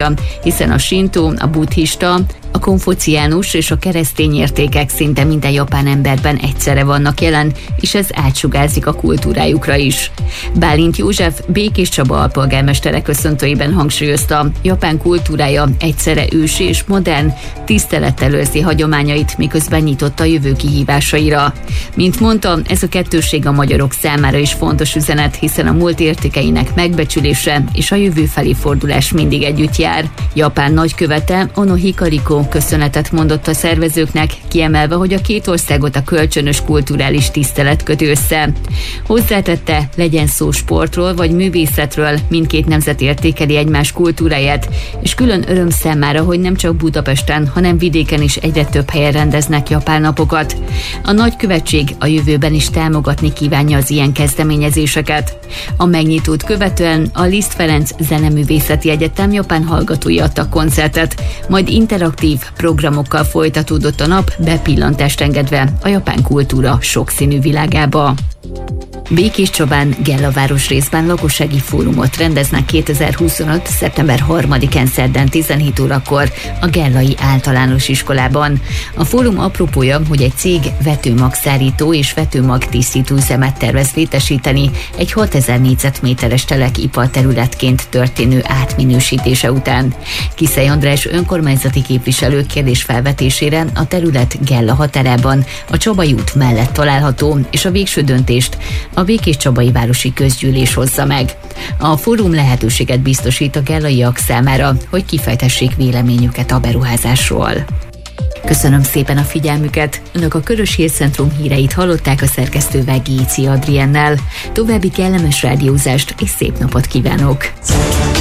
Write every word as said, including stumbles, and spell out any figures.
kultúrája, hiszen a sintó, a buddhista, a konfuciánus és a keresztény értékek szinte minden japán emberben egyszerre vannak jelen, és ez átsugárzik a kultúrájukra is. Bálint József Békés Csaba alpolgármestere köszöntőjében hangsúlyozta, Japán kultúrája egyszerre ősi és modern, tisztelettel őrzi hagyományait, miközben nyitott a jövő kihívásaira. Mint mondta, ez a kettősség a magyarok számára is fontos üzenet, hiszen a múlt értékeinek megbecsülése és a jövő felé fordulás mindig együtt jár. Japán nagykövete Ono Hikariko köszönetet mondott a szervezőknek, kiemelve, hogy a két országot a kölcsönös kulturális tisztelet köti össze. Hozzátette, legyen szó sportról vagy művészetről, mindkét nemzet értékeli egymás kultúráját, és külön öröm számára, hogy nem csak Budapesten, hanem vidéken is egyre több helyen rendeznek japán napokat. A nagykövetség a jövőben is támogatni kívánja az ilyen kezdeményezéseket. A megnyitót követően a Liszt Ferenc Zeneművészeti Egyetem japán hallgatói adtak koncertet, majd interaktív programokkal folytatódott a nap, bepillantást engedve a japán kultúra sokszínű világába. Békés Csabán Gella városrészben lakossági fórumot rendeznek kétezer-huszonöt. szeptember harmadikán szerdán tizenhét órakor a Gellai Általános Iskolában. A fórum apropója, hogy egy cég vetőmagszárító és vetőmag tisztító üzemet tervez létesíteni egy hatezer négyzetméteres telek iparterületként történő átminősítése után. Kiszely András önkormányzati képviselő kérdés felvetésére a terület Gella határában a Csabai út mellett található, és a végső döntést a Békéscsabai Városi Közgyűlés hozza meg. A fórum lehetőséget biztosít a gellaiak számára, hogy kifejtessék véleményüket a beruházásról. Köszönöm szépen a figyelmüket! Önök a Körös Hírcentrum híreit hallották a szerkesztővel Géci Adriennel. További kellemes rádiózást és szép napot kívánok!